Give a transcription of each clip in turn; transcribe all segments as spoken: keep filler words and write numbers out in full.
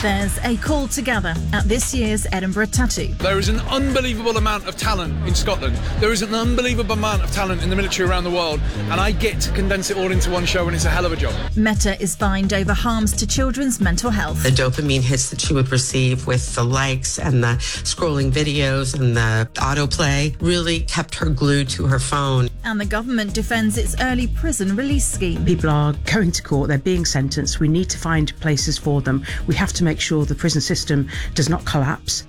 There's a call together at this year's Edinburgh Tattoo. There is an unbelievable amount of talent in Scotland. There is an unbelievable amount of talent in the military around the world, and I get to condense it all into one show, and it's a hell of a job. Meta is fined over harms to children's mental health. The dopamine hits that she would receive with the likes and the scrolling videos and the autoplay really kept her glued to her phone. And the government defends its early prison release scheme. People are going to court, they're being sentenced. We need to find places for them. We have to make sure the prison system does not collapse.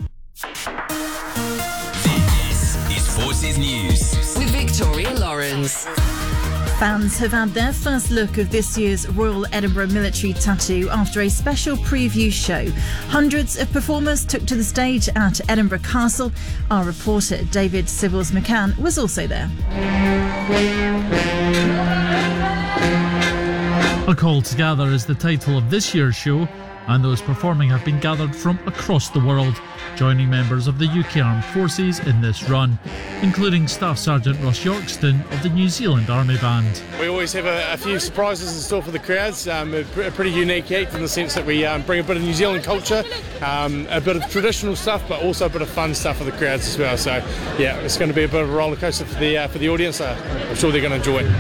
This is Forces News with Victoria Lawrence. Fans have had their first look of this year's Royal Edinburgh Military Tattoo after a special preview show. Hundreds of performers took to the stage at Edinburgh Castle. Our reporter David Sybills McCann was also there. A Call Together is the title of this year's show, and those performing have been gathered from across the world, joining members of the U K Armed Forces in this run, including Staff Sergeant Ross Yorkston of the New Zealand Army Band. We always have a, a few surprises in store for the crowds, um, a, a pretty unique act in the sense that we um, bring a bit of New Zealand culture, um, a bit of traditional stuff, but also a bit of fun stuff for the crowds as well. So yeah, it's going to be a bit of a roller coaster for the, uh, for the audience. Uh, I'm sure they're going to enjoy it.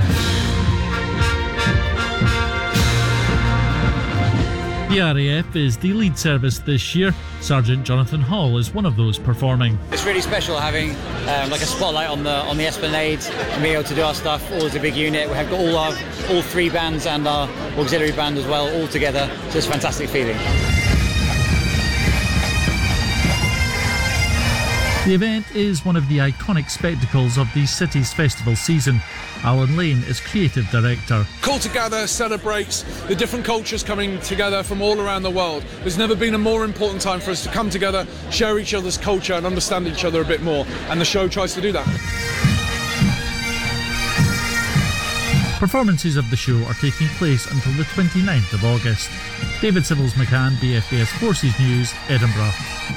The R A F is the lead service this year. Sergeant Jonathan Hall is one of those performing. It's really special having um, like a spotlight on the on the Esplanade and being able to do our stuff all as a big unit. We have got all our all three bands and our auxiliary band as well all together. So it's a fantastic feeling. The event is one of the iconic spectacles of the city's festival season. Alan Lane is creative director. Call Together celebrates the different cultures coming together from all around the world. There's never been a more important time for us to come together, share each other's culture and understand each other a bit more, and the show tries to do that. Performances of the show are taking place until the twenty-ninth of August. David Sybills McCann, B F B S Forces News, Edinburgh.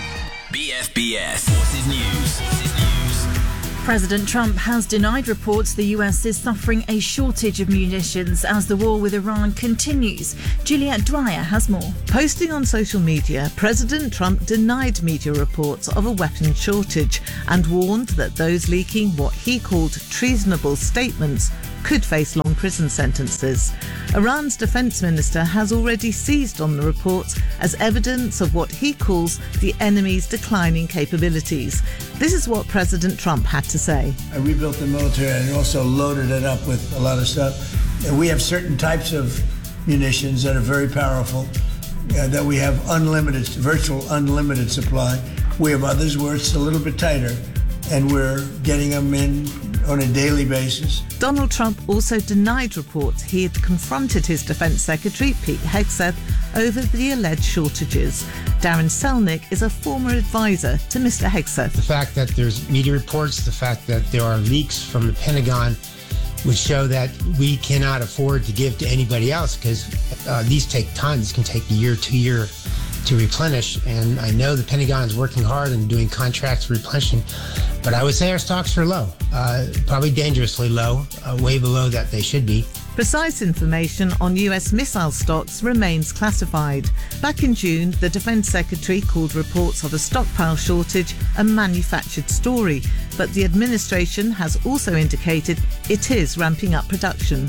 B F B S Forces News. Forces News. President Trump has denied reports the U S is suffering a shortage of munitions as the war with Iran continues. Juliette Dwyer has more. Posting on social media, President Trump denied media reports of a weapons shortage and warned that those leaking what he called treasonable statements could face long prison sentences. Iran's defence minister has already seized on the reports as evidence of what he calls the enemy's declining capabilities. This is what President Trump had to say. I rebuilt the military and also loaded it up with a lot of stuff. And we have certain types of munitions that are very powerful, uh, that we have unlimited, virtual unlimited supply. We have others where it's a little bit tighter, and we're getting them in on a daily basis. Donald Trump also denied reports he had confronted his Defence Secretary, Pete Hegseth, over the alleged shortages. Darren Selnick is a former advisor to Mister Hegseth. The fact that there's media reports, the fact that there are leaks from the Pentagon would show that we cannot afford to give to anybody else because uh, these take tons, can take a year, two year to replenish. And I know the Pentagon is working hard and doing contracts for replenishing, but I would say our stocks are low, uh, probably dangerously low, uh, way below that they should be. Precise information on U S missile stocks remains classified. Back in June, the Defence Secretary called reports of a stockpile shortage a manufactured story, but the administration has also indicated it is ramping up production.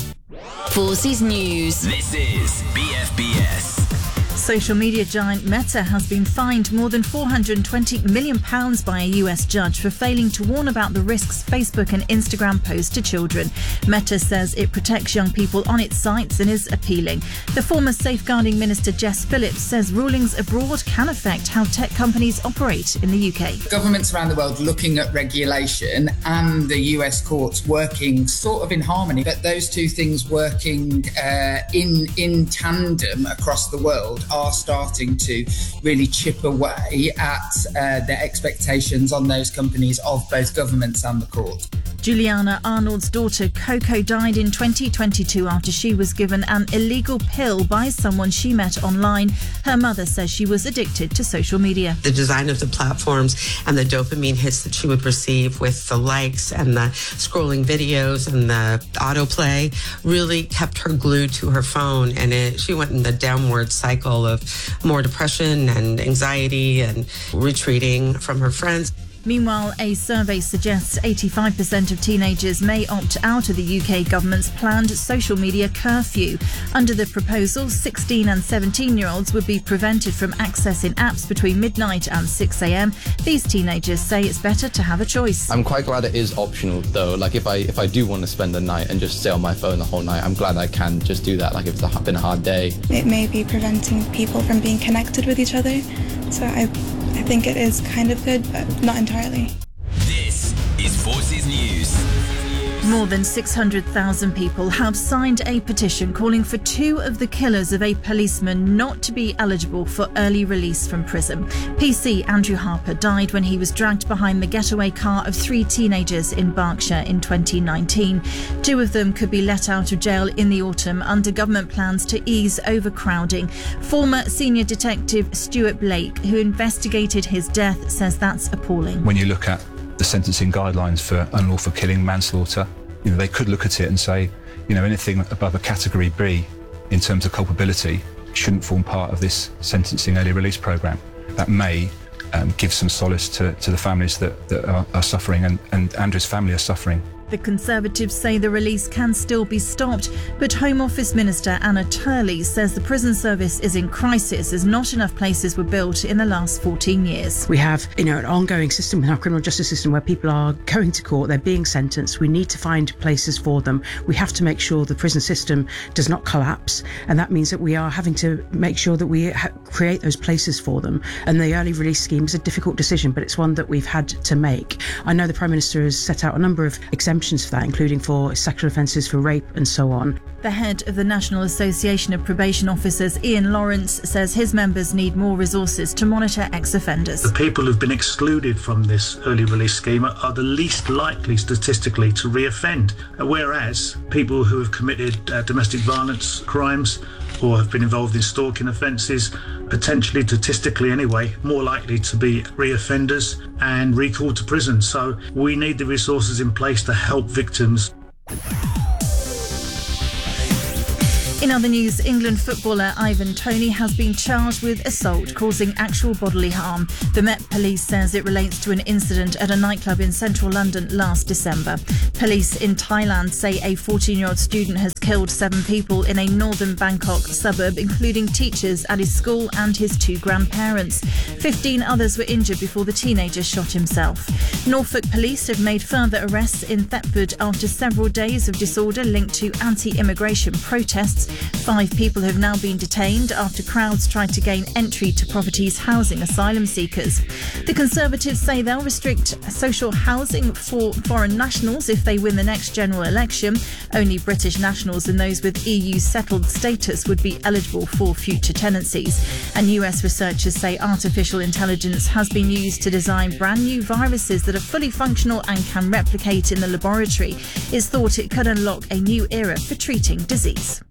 Forces News. This is B F B S. Social media giant Meta has been fined more than four hundred twenty million pounds by a U S judge for failing to warn about the risks Facebook and Instagram pose to children. Meta says it protects young people on its sites and is appealing. The former Safeguarding Minister Jess Phillips says rulings abroad can affect how tech companies operate in the U K. Governments around the world looking at regulation and the U S courts working sort of in harmony, but those two things working uh, in, in tandem across the world are starting to really chip away at uh, their expectations on those companies of both governments and the court. Juliana Arnold's daughter Coco died in twenty twenty-two after she was given an illegal pill by someone she met online. Her mother says she was addicted to social media. The design of the platforms and the dopamine hits that she would receive with the likes and the scrolling videos and the autoplay really kept her glued to her phone, and it, she went in the downward cycle of more depression and anxiety and retreating from her friends. Meanwhile, a survey suggests eighty-five percent of teenagers may opt out of the U K government's planned social media curfew. Under the proposal, sixteen and seventeen-year-olds would be prevented from accessing apps between midnight and six a.m. These teenagers say it's better to have a choice. I'm quite glad it is optional, though. Like, if I if I do want to spend the night and just stay on my phone the whole night, I'm glad I can just do that, like if it's been a hard day. It may be preventing people from being connected with each other, so I I think it is kind of good, but not entirely. This is Forces News. More than six hundred thousand people have signed a petition calling for two of the killers of a policeman not to be eligible for early release from prison. P C Andrew Harper died when he was dragged behind the getaway car of three teenagers in Berkshire in twenty nineteen. Two of them could be let out of jail in the autumn under government plans to ease overcrowding. Former senior detective Stuart Blake, who investigated his death, says that's appalling. When you look at the sentencing guidelines for unlawful killing, manslaughter, you know, they could look at it and say, you know, anything above a category B in terms of culpability shouldn't form part of this sentencing early release programme. That may um, give some solace to, to the families that, that are, are suffering, and, and Andrew's family are suffering. The Conservatives say the release can still be stopped, but Home Office Minister Anna Turley says the prison service is in crisis as not enough places were built in the last fourteen years. We have, you know, an ongoing system in our criminal justice system where people are going to court, they're being sentenced. We need to find places for them. We have to make sure the prison system does not collapse, and that means that we are having to make sure that we ha- create those places for them. And the early release scheme is a difficult decision, but it's one that we've had to make. I know the Prime Minister has set out a number of exemptions for that, including for sexual offences, for rape and so on. The head of the National Association of Probation Officers, Ian Lawrence, says his members need more resources to monitor ex-offenders. The people who've been excluded from this early release scheme are the least likely statistically to re-offend, whereas people who have committed uh, domestic violence crimes or have been involved in stalking offences, potentially statistically anyway, more likely to be re-offenders and recalled to prison. So we need the resources in place to help victims. In other news, England footballer Ivan Toney has been charged with assault causing actual bodily harm. The Met Police says it relates to an incident at a nightclub in central London last December. Police in Thailand say a fourteen-year-old student has killed seven people in a northern Bangkok suburb, including teachers at his school and his two grandparents. Fifteen others were injured before the teenager shot himself. Norfolk police have made further arrests in Thetford after several days of disorder linked to anti-immigration protests. Five people have now been detained after crowds tried to gain entry to properties housing asylum seekers. The Conservatives say they'll restrict social housing for foreign nationals if they win the next general election. Only British nationals and those with E U settled status would be eligible for future tenancies. And U S researchers say artificial intelligence has been used to design brand new viruses that are fully functional and can replicate in the laboratory. It's thought it could unlock a new era for treating disease.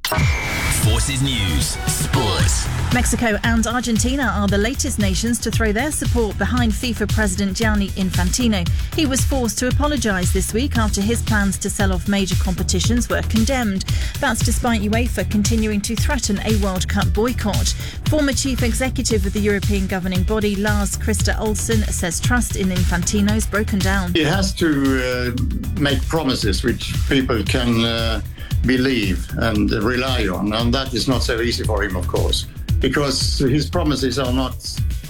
Forces News Sports. Mexico and Argentina are the latest nations to throw their support behind FIFA President Gianni Infantino. He was forced to apologise this week after his plans to sell off major competitions were condemned. That's despite UEFA continuing to threaten a World Cup boycott. Former chief executive of the European governing body, Lars Christer Olsen, says trust in Infantino's broken down. He has to uh, make promises which people can uh, believe and rely on, and that is not so easy for him, of course, because his promises are not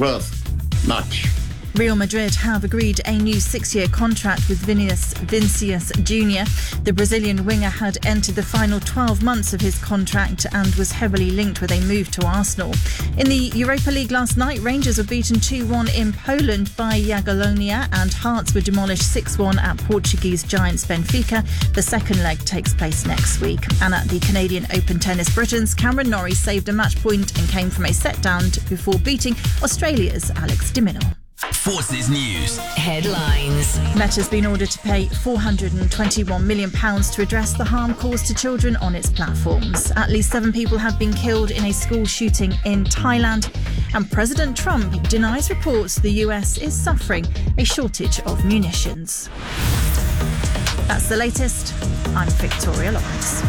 worth much. Real Madrid have agreed a new six-year contract with Vinicius, Vinicius Junior The Brazilian winger had entered the final twelve months of his contract and was heavily linked with a move to Arsenal. In the Europa League last night, Rangers were beaten two one in Poland by Jagiellonia and Hearts were demolished six one at Portuguese giants Benfica. The second leg takes place next week. And at the Canadian Open Tennis Britons, Cameron Norrie saved a match point and came from a set down before beating Australia's Alex de Minaur. Forces News. Headlines. Meta's been ordered to pay four hundred twenty-one million pounds to address the harm caused to children on its platforms. At least seven people have been killed in a school shooting in Thailand. And President Trump denies reports the U S is suffering a shortage of munitions. That's the latest. I'm Victoria Lawrence.